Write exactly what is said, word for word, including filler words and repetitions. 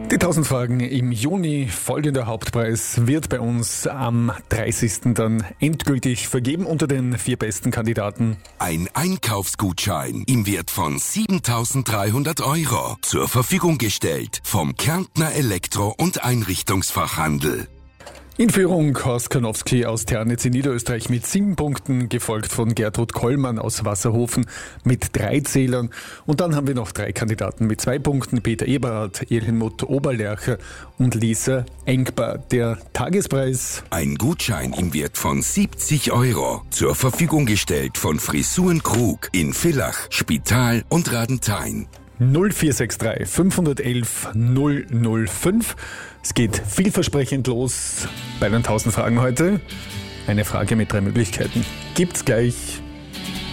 Die tausend Fragen im Juni, folgender Hauptpreis, wird bei uns am dreißigsten dann endgültig vergeben unter den vier besten Kandidaten. Ein Einkaufsgutschein im Wert von siebentausenddreihundert Euro zur Verfügung gestellt vom Kärntner Elektro- und Einrichtungsfachhandel. In Führung Horst Karnowski aus Ternitz in Niederösterreich mit sieben Punkten, gefolgt von Gertrud Kollmann aus Wasserhofen mit drei Zählern. Und dann haben wir noch drei Kandidaten mit zwei Punkten, Peter Eberhardt, Elhenmut Oberlercher und Lisa Engbar. Der Tagespreis: Ein Gutschein im Wert von siebzig Euro zur Verfügung gestellt von Frisuren Krug in Villach, Spital und Radenthein. null vier sechs drei fünf eins eins null null fünf. Es geht vielversprechend los bei den tausend Fragen heute. Eine Frage mit drei Möglichkeiten. Gibt's gleich.